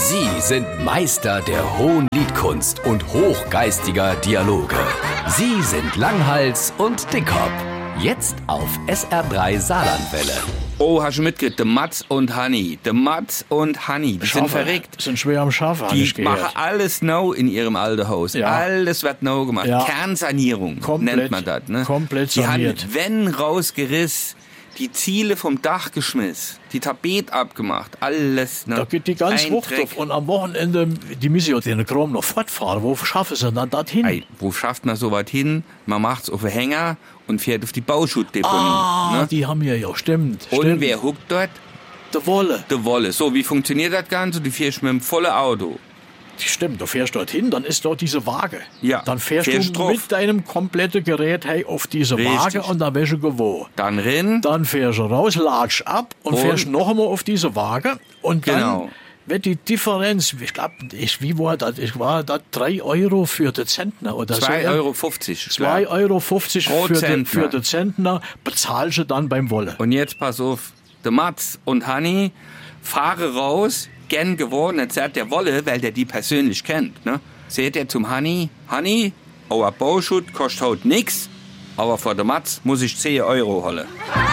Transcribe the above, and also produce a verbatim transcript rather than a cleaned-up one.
Sie sind Meister der hohen Liedkunst und hochgeistiger Dialoge. Sie sind Langhals und Dickhop. Jetzt auf S R drei Saarlandwelle. Oh, hast du mitgekriegt? Der Mats und Hanni. Der Mats und Hanni, die sind verrückt. Sind schwer am Schafe, Die machen alles neu in ihrem alten Haus. Ja. Alles wird neu gemacht. Ja. Kernsanierung Komplett, nennt man das. Ne? komplett Die haben saniert. die Wände rausgerissen, die Ziele vom Dach geschmissen, die Tapet abgemacht, alles. Ne? Da geht die ganz Ein Wucht Dreck. auf. Und am Wochenende, die müssen ja den Kram noch fortfahren. Wo schaffen sie dann dorthin? Ei, wo schafft man so weit hin? Man macht's auf den Hänger und fährt auf die Bauschuttdeponie. Ah, ne? die haben wir ja, stimmt. Und stimmt. wer huckt dort? Der Wolle. Der Wolle. So, wie funktioniert das Ganze? Du fährst mit dem vollen Auto. Stimmt, du fährst dorthin, dann ist dort diese Waage. Ja, Dann fährst, fährst du drauf. mit deinem kompletten Gerät hey, auf diese Richtig. Waage und dann wärst du gewohnt. Dann rennen. Dann fährst du raus, latsch ab und, Und? fährst noch einmal auf diese Waage und dann Genau. wird die Differenz, ich glaube, ich, wie war das? Ich war da drei Euro für den Zentner oder so. zwei ja? Euro fünfzig. zwei Euro fünfzig Pro für den, Zentner. für den Zentner bezahlst du dann beim Wolle. Und jetzt pass auf, der Mats und Hanni fahren raus, gern gewonnen, jetzt sagt der Wolle, weil der die persönlich kennt, ne? Seht ihr zum Hanni, Hanni, euer Bauschutt kostet heute nix, aber vor der Mats muss ich zehn Euro holen.